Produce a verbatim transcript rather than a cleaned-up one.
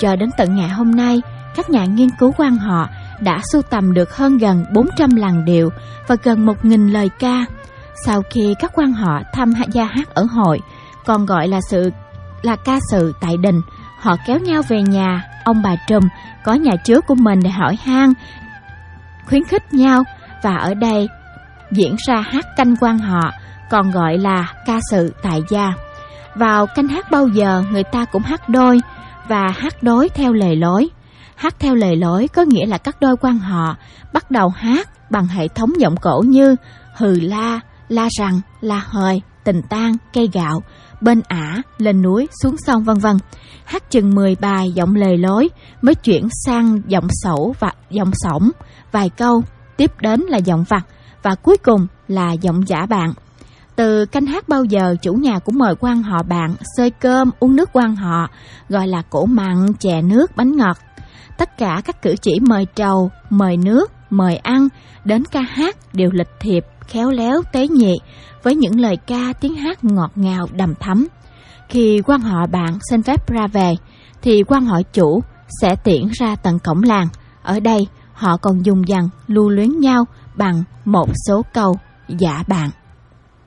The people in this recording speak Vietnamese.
Cho đến tận ngày hôm nay, các nhà nghiên cứu quan họ đã sưu tầm được hơn gần bốn trăm làn điệu và gần một nghìn lời ca. Sau khi các quan họ thăm gia hát ở hội, còn gọi là sự là ca sự tại đình, họ kéo nhau về nhà ông bà Trùm có nhà chứa của mình để hỏi han, khuyến khích nhau, và ở đây diễn ra hát canh quan họ, còn gọi là ca sự tại gia. Vào canh hát bao giờ người ta cũng hát đôi và hát đối theo lề lối. Hát theo lề lối có nghĩa là các đôi quan họ bắt đầu hát bằng hệ thống giọng cổ như hừ la, la rằng, la hời, tình tang, cây gạo, bên ả, lên núi, xuống sông, vân vân. Hát chừng mười bài giọng lề lối mới chuyển sang giọng sẩu và giọng sổng vài câu, tiếp đến là giọng vặt và cuối cùng là giọng giả bạn. Từ canh hát bao giờ, chủ nhà cũng mời quan họ bạn xơi cơm, uống nước quan họ, gọi là cỗ mặn, chè nước, bánh ngọt. Tất cả các cử chỉ mời trầu, mời nước, mời ăn, đến ca hát đều lịch thiệp, khéo léo, tế nhị, với những lời ca tiếng hát ngọt ngào đầm thắm. Khi quan họ bạn xin phép ra về, thì quan họ chủ sẽ tiễn ra tận cổng làng. Ở đây, họ còn dùng dằng lưu luyến nhau bằng một số câu giả bạn.